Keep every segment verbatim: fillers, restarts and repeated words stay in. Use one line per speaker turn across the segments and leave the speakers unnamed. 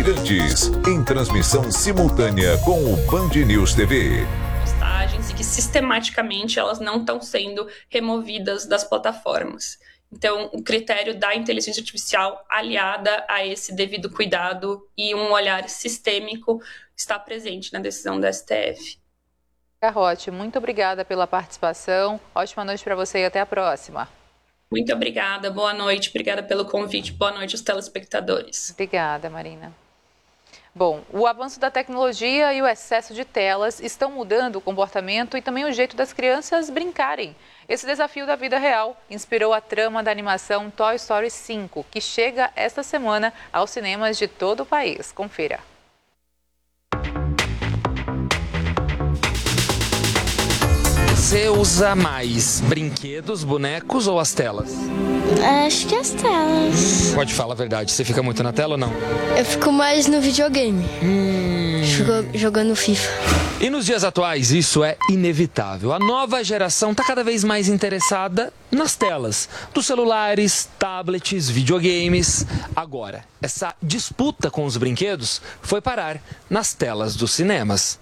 Bandeirantes, em transmissão simultânea com o Band News T V.
Postagens e que sistematicamente elas não estão sendo removidas das plataformas. Então, o critério da inteligência artificial aliada a esse devido cuidado e um olhar sistêmico está presente na decisão do S T F.
Garrote, muito obrigada pela participação. Ótima noite para você e até a próxima.
Muito obrigada, boa noite, obrigada pelo convite, boa noite aos telespectadores.
Obrigada, Marina. Bom, o avanço da tecnologia e o excesso de telas estão mudando o comportamento e também o jeito das crianças brincarem. Esse desafio da vida real inspirou a trama da animação Toy Story cinco, que chega esta semana aos cinemas de todo o país. Confira.
Você usa mais brinquedos, bonecos ou as telas?
Acho que as telas.
Pode falar a verdade, você fica muito na tela ou não?
Eu fico mais no videogame,
Hum...
Fico jogando FIFA.
E nos dias atuais isso é inevitável. A nova geração está cada vez mais interessada nas telas, dos celulares, tablets, videogames. Agora, essa disputa com os brinquedos foi parar nas telas dos cinemas.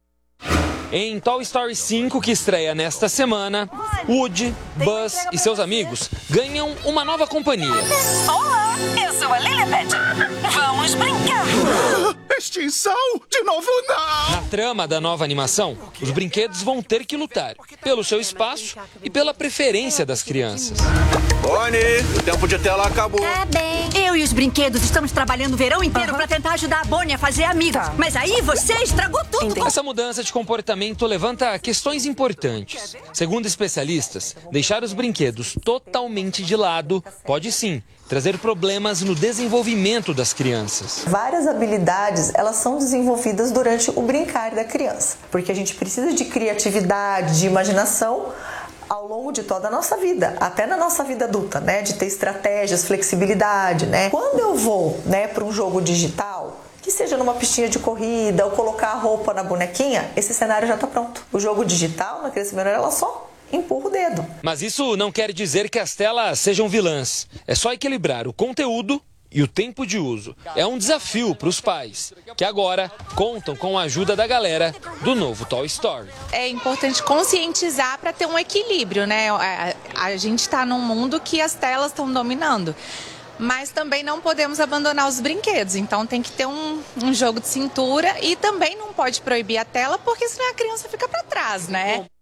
Em Toy Story cinco, que estreia nesta semana, Woody, Buzz e seus amigos ganham uma nova companhia.
Olá, eu sou a Lilibet. Vamos brincar.
Extinção? De novo não!
Na trama da nova animação, os brinquedos vão ter que lutar pelo seu espaço e pela preferência das crianças.
Bonnie, o tempo de tela acabou.
Tá bem. Eu e os brinquedos estamos trabalhando o verão inteiro uhum. para tentar ajudar a Bonnie a fazer amigos. Tá. Mas aí você estragou tudo.
Entendi. Essa mudança de comportamento levanta questões importantes. Segundo especialistas, deixar os brinquedos totalmente de lado pode sim trazer problemas no desenvolvimento das crianças.
Várias habilidades, elas são desenvolvidas durante o brincar da criança, porque a gente precisa de criatividade, de imaginação ao longo de toda a nossa vida, até na nossa vida adulta, né, de ter estratégias, flexibilidade, né? Quando eu vou, né, para um jogo digital, que seja numa pistinha de corrida ou colocar a roupa na bonequinha, esse cenário já está pronto. O jogo digital, na criança menor, ela só empurra o dedo.
Mas isso não quer dizer que as telas sejam vilãs. É só equilibrar o conteúdo e o tempo de uso. É um desafio para os pais, que agora contam com a ajuda da galera do novo Toy Story.
É importante conscientizar para ter um equilíbrio, né? A, a gente está num mundo que as telas estão dominando. Mas também não podemos abandonar os brinquedos, então tem que ter um, um jogo de cintura e também não pode proibir a tela, porque senão a criança fica para trás, né?